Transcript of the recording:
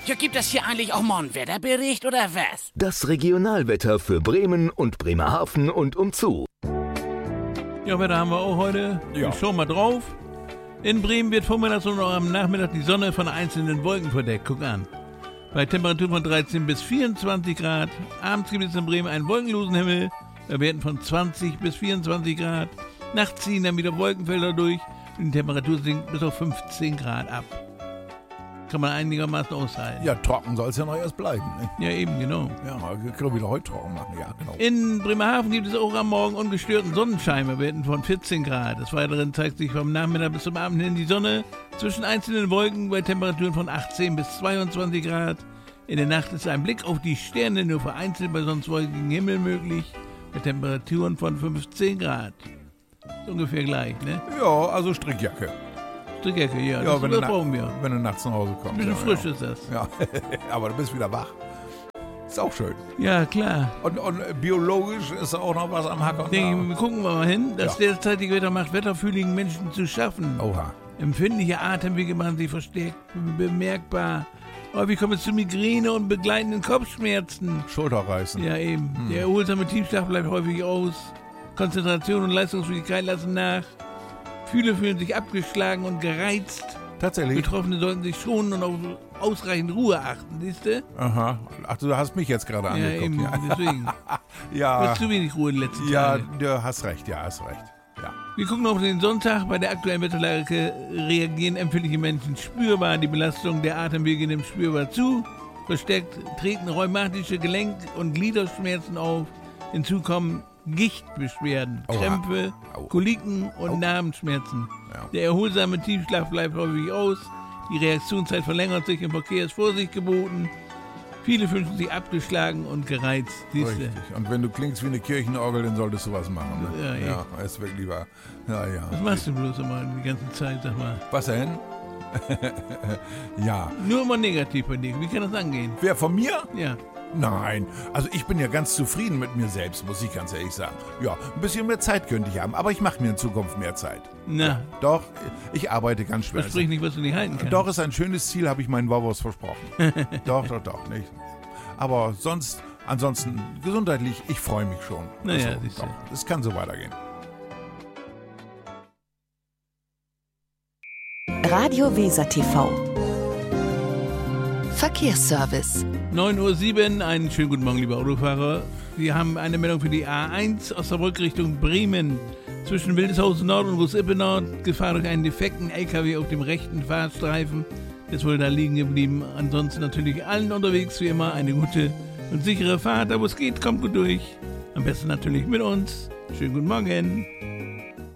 Ja, gibt es hier eigentlich auch mal einen Wetterbericht oder was? Das Regionalwetter für Bremen und Bremerhaven und umzu. Ja, Wetter haben wir auch heute. Ja. Ich schau mal drauf. In Bremen wird vormittags und auch am Nachmittag die Sonne von einzelnen Wolken verdeckt. Guck an. Bei Temperaturen von 13 bis 24 Grad. Abends gibt es in Bremen einen wolkenlosen Himmel. Bei Werten von 20 bis 24 Grad. Nachts ziehen dann wieder Wolkenfelder durch. Und die Temperatur sinkt bis auf 15 Grad ab. Kann man einigermaßen aushalten. Ja, trocken soll es ja noch erst bleiben. Ne? Ja, eben, genau. Ja, wir können wieder heute trocken machen. Ja, genau. In Bremerhaven gibt es auch am Morgen ungestörten Sonnenschein bei Werten von 14 Grad. Des Weiteren zeigt sich vom Nachmittag bis zum Abend hin die Sonne zwischen einzelnen Wolken bei Temperaturen von 18 bis 22 Grad. In der Nacht ist ein Blick auf die Sterne nur vereinzelt bei sonst wolkigem Himmel möglich, bei Temperaturen von 15 Grad. Ist ungefähr gleich, ne? Ja, also Strickjacke. Strickjacke, ja, Ja, das brauchen wir. Wenn du nachts nach Hause kommst. Ein bisschen frisch ist das. Ja, aber du bist wieder wach. Ist auch schön. Ja, klar. Und biologisch ist auch noch was am Hacken. Wir gucken wir mal hin. Das derzeitige Wetter macht wetterfühligen Menschen zu schaffen. Oha. Empfindliche Atemwege machen sich verstärkt bemerkbar. Häufig kommt es zu Migräne und begleitenden Kopfschmerzen. Schulterreißen. Ja, eben. Der erholsame Tiefschlaf bleibt häufig aus. Konzentration und Leistungsfähigkeit lassen nach. Viele fühlen sich abgeschlagen und gereizt. Tatsächlich? Betroffene sollten sich schonen und auf ausreichend Ruhe achten, siehst du? Aha. Ach, du hast mich jetzt gerade angeguckt. Ja, eben, deswegen. Ja. Du hast zu wenig Ruhe in den letzten Ja, Tagen. du hast recht, ja, hast recht. Ja. Wir gucken auf den Sonntag. Bei der aktuellen Wetterlage reagieren empfindliche Menschen spürbar. Die Belastung der Atemwege nimmt spürbar zu. Verstärkt treten rheumatische Gelenk- und Gliederschmerzen auf. Hinzu kommen Gichtbeschwerden, Oha. Krämpfe, Au. Koliken und Narbenschmerzen. Ja. Der erholsame Tiefschlaf bleibt häufig aus. Die Reaktionszeit verlängert sich, im Verkehr ist Vorsicht geboten. Viele fühlen sich abgeschlagen und gereizt. Siehste. Richtig. Und wenn du klingst wie eine Kirchenorgel, dann solltest du was machen. Ne? Ja, ja, es wird lieber. Ja, ja. Was machst du bloß immer die ganze Zeit, sag mal? Was denn? Ja. Nur immer negativ bei dir. Wie kann das angehen? Wer von mir? Ja. Nein, also ich bin ja ganz zufrieden mit mir selbst, muss ich ganz ehrlich sagen. Ja, ein bisschen mehr Zeit könnte ich haben, aber ich mache mir in Zukunft mehr Zeit. Na, Doch, ich arbeite ganz schwer. versprich nicht, was du nicht halten kannst. Doch, ist ein schönes Ziel, habe ich meinen Wawos versprochen. doch, nicht. Aber ansonsten gesundheitlich, ich freue mich schon. Naja, Also, siehst du. doch, es kann so weitergehen. Radio Weser TV. Verkehrsservice. 9:07 Uhr, einen schönen guten Morgen, liebe Autofahrer. Wir haben eine Meldung für die A1 Osnabrück Richtung Bremen. Zwischen Wildeshausen Nord und Groß-Ippe Nord, Gefahr durch einen defekten LKW auf dem rechten Fahrstreifen. Ist wohl da liegen geblieben. Ansonsten natürlich allen unterwegs wie immer eine gute und sichere Fahrt. Da wo es geht, kommt gut durch. Am besten natürlich mit uns. Schönen guten Morgen.